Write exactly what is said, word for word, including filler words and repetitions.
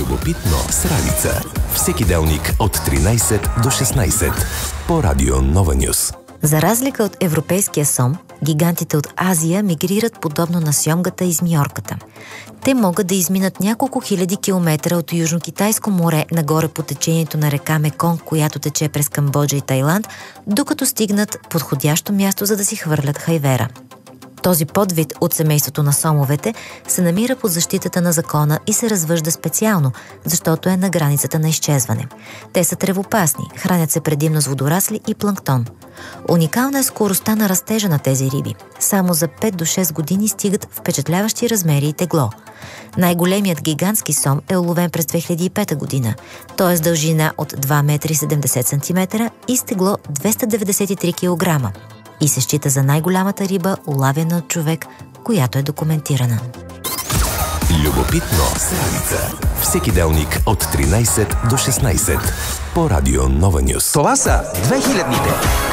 Любопитно с Ралица. Всеки делник от тринайсет до шестнайсет по Радио Нова Нюс. За разлика от европейския сом, гигантите от Азия мигрират подобно на сьомгата и змиорката. Те могат да изминат няколко хиляди километра от Южно-Китайско море нагоре по течението на река Меконг, която тече през Камбоджа и Тайланд, докато стигнат подходящо място, за да си хвърлят хайвера. Този подвид от семейството на сомовете се намира под защитата на закона и се развъжда специално, защото е на границата на изчезване. Те са тревопасни, хранят се предимно с водорасли и планктон. Уникална е скоростта на растежа на тези риби. Само за пет до шест години стигат впечатляващи размери и тегло. Най-големият гигантски сом е уловен през две хиляди и пета година. Той е с дължина от два метра и седемдесет сантиметра и с тегло двеста деветдесет и три килограма. И се счита за най-голямата риба, улавяна от човек, която е документирана. Любопитно с Ралица. Всеки делник от тринайсет до шестнайсет по Радио Нова Нюс. Това са две хилядните.